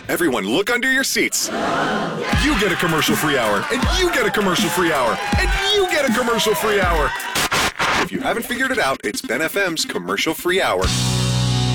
Everyone look under your seats. You get a commercial-free hour, and you get a commercial-free hour, and you get a commercial-free hour. If you haven't figured it out, it's Ben FM's commercial-free hour.